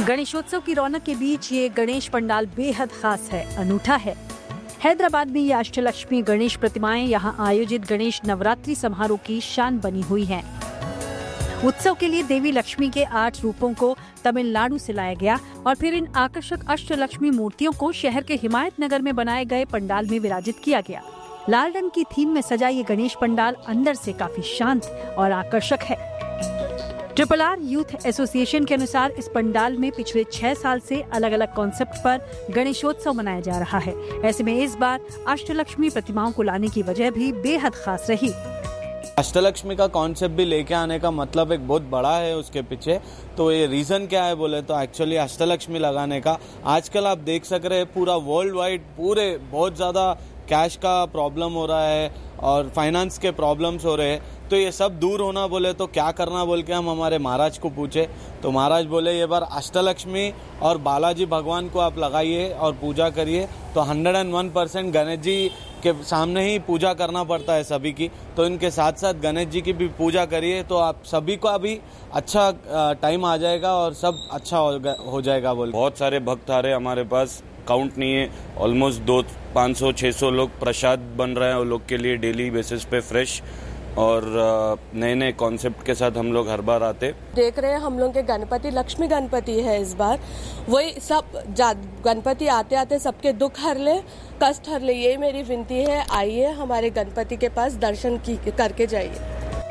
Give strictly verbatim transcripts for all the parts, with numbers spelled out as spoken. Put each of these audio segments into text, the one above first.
गणेशोत्सव की रौनक के बीच ये गणेश पंडाल बेहद खास है, अनूठा है। हैदराबाद में ये अष्टलक्ष्मी गणेश प्रतिमाएं यहाँ आयोजित गणेश नवरात्रि समारोह की शान बनी हुई हैं। उत्सव के लिए देवी लक्ष्मी के आठ रूपों को तमिलनाडु से लाया गया और फिर इन आकर्षक अष्टलक्ष्मी मूर्तियों को शहर के हिमायत नगर में बनाए गए पंडाल में विराजित किया गया। लाल रंग की थीम में सजा ये गणेश पंडाल अंदर से काफी शांत और आकर्षक है। ट्रिपल आर यूथ एसोसिएशन के अनुसार इस पंडाल में पिछले छह साल से अलग अलग कॉन्सेप्ट पर गणेशोत्सव मनाया जा रहा है। ऐसे में इस बार अष्टलक्ष्मी प्रतिमाओं को लाने की वजह भी बेहद खास रही। अष्टलक्ष्मी का कॉन्सेप्ट भी लेके आने का मतलब एक बहुत बड़ा है उसके पीछे। तो ये रीजन क्या है बोले तो एक्चुअली अष्टलक्ष्मी लगाने का आजकल आप देख सक रहे हैं पूरा वर्ल्ड वाइड पूरे बहुत ज्यादा कैश का प्रॉब्लम हो रहा है और फाइनेंस के प्रॉब्लम्स हो रहे हैं। तो ये सब दूर होना बोले तो क्या करना बोल के हम हमारे महाराज को पूछे तो महाराज बोले ये बार अष्टलक्ष्मी और बालाजी भगवान को आप लगाइए और पूजा करिए। तो hundred and one percent Ganesh ji के सामने ही पूजा करना पड़ता है सभी की, तो इनके साथ साथ गणेश जी की भी पूजा करिए तो आप सभी को अभी अच्छा टाइम आ जाएगा और सब अच्छा हो जाएगा बोल। बहुत सारे भक्त आ रहे हमारे पास, काउंट नहीं है, ऑलमोस्ट दो पाँच सौ छः सौ लोग प्रसाद बन रहे हैं उन लोग के लिए डेली बेसिस पे फ्रेश और नए नए कॉन्सेप्ट के साथ हम लोग हर बार आते। देख रहे हैं हम लोग के गणपति लक्ष्मी गणपति है इस बार। वही सब गणपति आते आते सबके दुख हर ले, कष्ट हर ले, ये मेरी विनती है। आइए हमारे गणपति के पास दर्शन की करके जाइए।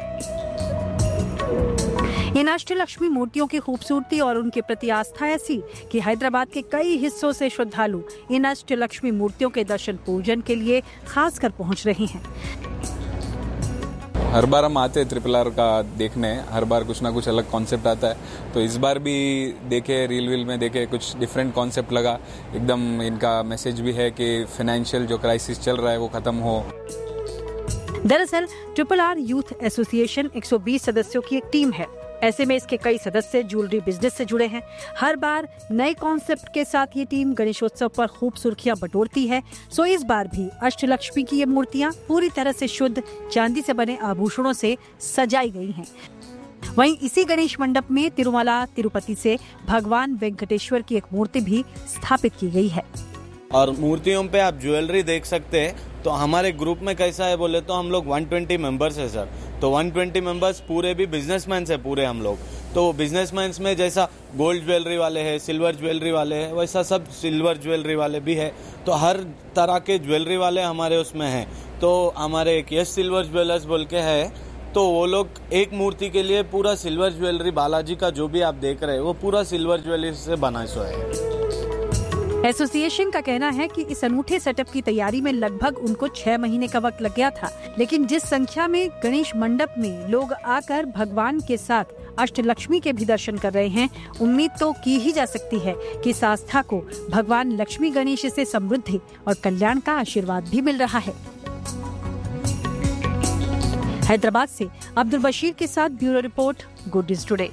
इन अष्टलक्ष्मी मूर्तियों की खूबसूरती और उनके प्रति आस्था ऐसी कि हैदराबाद के कई हिस्सों से श्रद्धालु इन अष्टलक्ष्मी मूर्तियों के दर्शन पूजन के लिए खासकर पहुंच रहे हैं। हर बार हम आते हैं ट्रिपल आर का देखने, हर बार कुछ ना कुछ अलग कॉन्सेप्ट आता है। तो इस बार भी देखे रील वील में देखे कुछ डिफरेंट कॉन्सेप्ट लगा। एकदम इनका मैसेज भी है कि फाइनेंशियल जो क्राइसिस चल रहा है वो खत्म हो। दरअसल ट्रिपल आर यूथ एसोसिएशन एक सौ बीस सदस्यों की एक टीम है। ऐसे में इसके कई सदस्य ज्वेलरी बिजनेस से जुड़े हैं। हर बार नए कॉन्सेप्ट के साथ ये टीम गणेशोत्सव पर खूब सुर्खियां बटोरती है। सो इस बार भी अष्टलक्ष्मी की ये मूर्तियां पूरी तरह से शुद्ध चांदी से बने आभूषणों से सजाई गई हैं। वहीं इसी गणेश मंडप में तिरुमला तिरुपति से भगवान वेंकटेश्वर की एक मूर्ति भी स्थापित की गई है। और मूर्तियों पे आप ज्वेलरी देख सकते हैं। तो हमारे ग्रुप में कैसा है बोले तो हम लोग एक सौ बीस मेंबर्स है सर। तो एक सौ बीस मेंबर्स पूरे भी बिजनेसमैन है पूरे हम लोग। तो बिजनेसमैन में जैसा गोल्ड ज्वेलरी वाले हैं, सिल्वर ज्वेलरी वाले हैं, वैसा सब सिल्वर ज्वेलरी वाले भी है। तो हर तरह के ज्वेलरी वाले हमारे उसमें हैं। तो हमारे एक यस सिल्वर ज्वेलर्स बोल के है, तो वो लोग एक मूर्ति के लिए पूरा सिल्वर ज्वेलरी बालाजी का जो भी आप देख रहे हैं वो पूरा सिल्वर ज्वेलरी से बना सो है। एसोसिएशन का कहना है कि इस अनूठे सेटअप की तैयारी में लगभग उनको छह महीने का वक्त लग गया था, लेकिन जिस संख्या में गणेश मंडप में लोग आकर भगवान के साथ अष्टलक्ष्मी के भी दर्शन कर रहे हैं, उम्मीद तो की ही जा सकती है कि इस आस्था को भगवान लक्ष्मी गणेश से समृद्धि और कल्याण का आशीर्वाद भी मिल रहा है। हैदराबाद से अब्दुल बशीर के साथ bureau report, good news today.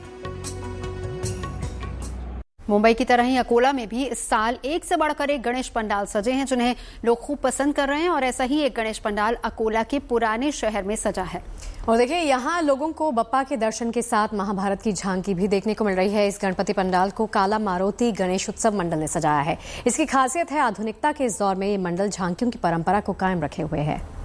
Mumbai की तरह ही अकोला में भी इस साल एक से बढ़कर एक गणेश पंडाल सजे हैं जिन्हें लोग खूब पसंद कर रहे हैं और ऐसा ही एक गणेश पंडाल अकोला के पुराने शहर में सजा है। और देखिए यहाँ लोगों को बप्पा के दर्शन के साथ महाभारत की झांकी भी देखने को मिल रही है। इस गणपति पंडाल को काला मारुति गणेश उत्सव मंडल ने सजाया है। इसकी खासियत है आधुनिकता के इस दौर में ये मंडल झांकियों की परंपरा को कायम रखे हुए है।